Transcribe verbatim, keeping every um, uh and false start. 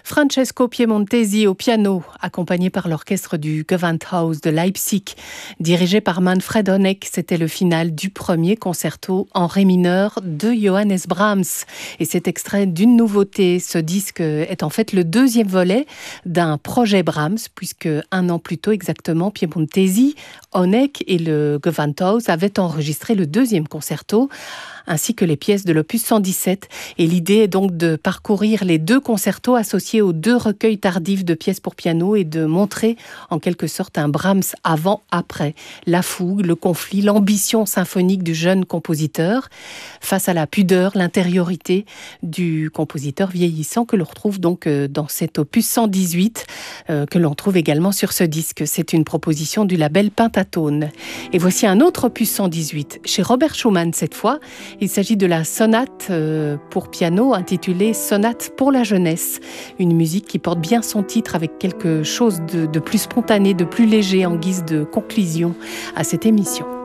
Francesco Piemontesi au piano, accompagné par l'orchestre du Gewandhaus de Leipzig, dirigé par Manfred Honeck. C'était le final du premier concerto en ré mineur de Johannes Brahms. Et c'est extrait d'une nouveauté. Ce disque est en fait le deuxième volet d'un projet Brahms, puisque un an plus tôt exactement, Piemontesi, Honeck et le Gewandhaus avaient enregistré le deuxième concerto, ainsi que les pièces de l'opus cent dix-sept. Et l'idée est donc de parcourir les deux concertos associés aux deux recueils tardifs de pièces pour piano et de montrer en quelque sorte un Brahms avant-après. La fougue, le conflit, l'ambition symphonique du jeune compositeur face à la pudeur, l'intériorité du compositeur vieillissant que l'on retrouve donc dans cet opus cent dix-huit euh, que l'on trouve également sur ce disque. C'est une proposition du label Pentatone. Et voici un autre opus cent dix-huit, chez Robert Schumann cette fois. Il s'agit de la sonate euh, pour piano intitulée Sonate pour la jeunesse. Une musique qui porte bien son titre avec quelque chose de, de plus spontané, de plus léger en guise de conclusion à cette émission.